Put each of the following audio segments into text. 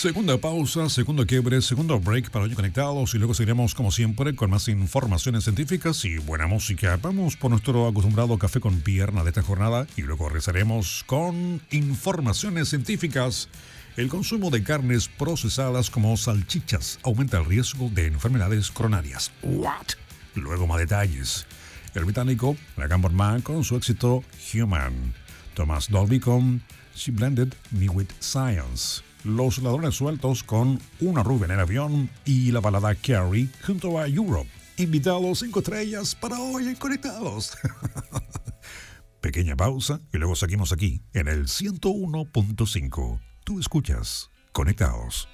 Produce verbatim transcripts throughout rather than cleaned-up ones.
Segunda pausa, segundo quiebre, segundo break para hoy conectados y luego seguiremos como siempre con más informaciones científicas y buena música. Vamos por nuestro acostumbrado café con pierna de esta jornada y luego regresaremos con informaciones científicas. El consumo de carnes procesadas como salchichas aumenta el riesgo de enfermedades coronarias. ¿What? Luego más detalles. El británico Megan Borman con su éxito Human. Thomas Dolby con She Blended Me With Science. Los ladrones sueltos con Una rubia en el avión y la balada Carrie junto a Europe. Invitados cinco estrellas para hoy en Conectados. Pequeña pausa y luego seguimos aquí en el ciento uno punto cinco. Tú escuchas Conectados.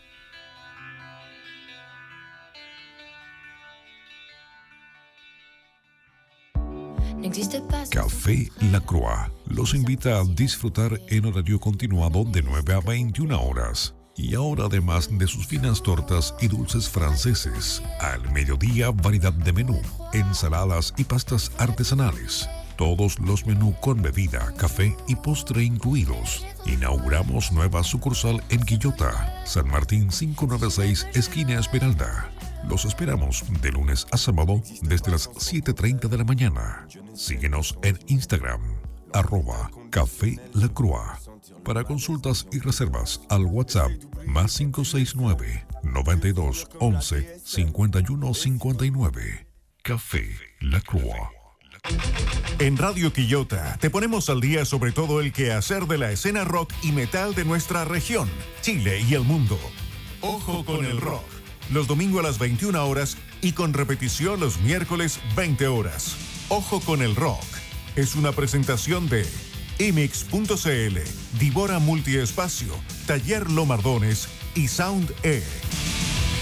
Café La Croix los invita a disfrutar en horario continuado de nueve a veintiuna horas. Y ahora, además de sus finas tortas y dulces franceses, al mediodía variedad de menú, ensaladas y pastas artesanales. Todos los menús con bebida, café y postre incluidos. Inauguramos nueva sucursal en Quillota, San Martín quinientos noventa y seis, esquina Esmeralda. Los esperamos de lunes a sábado desde las siete y treinta de la mañana. Síguenos en Instagram, arroba Café La Croix. Para consultas y reservas al WhatsApp más cinco seis nueve, noventa y dos, once, cincuenta y uno cincuenta y nueve. Café La Croix. En Radio Quillota te ponemos al día sobre todo el quehacer de la escena rock y metal de nuestra región, Chile y el mundo. Ojo con el rock. Los domingos a las veintiuna horas y con repetición los miércoles veinte horas. Ojo con el rock. Es una presentación de Imix punto c l, Divora Multiespacio, Taller Lomardones y Sound E.